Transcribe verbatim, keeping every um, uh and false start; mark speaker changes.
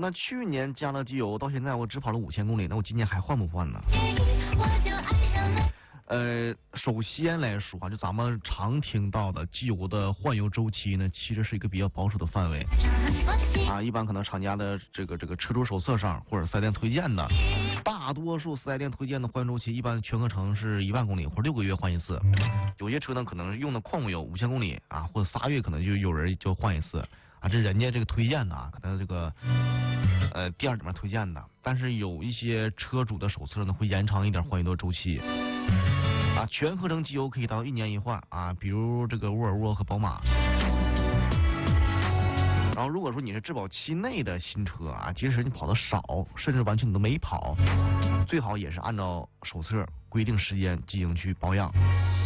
Speaker 1: 那去年加了机油，到现在我只跑了五千公里，那我今年还换不换呢？呃，首先来说啊，就咱们常听到的机油的换油周期呢，其实是一个比较保守的范围啊。一般可能厂家的这个这个车主手册上或者四 S 店推荐的，大多数四 S 店推荐的换油周期，一般全课程是一万公里或者六个月换一次。有些车呢可能用的矿物油五千公里啊，或者仨月可能就有人就换一次啊。这人家这个推荐的啊，可能这个呃店里面推荐的，但是有一些车主的手册呢会延长一点换油的周期。啊，全合成机油可以达到一年一换啊，比如这个沃尔沃和宝马。然后如果说你是质保期内的新车啊，即使你跑的少，甚至完全你都没跑，最好也是按照手册规定时间进行去保养。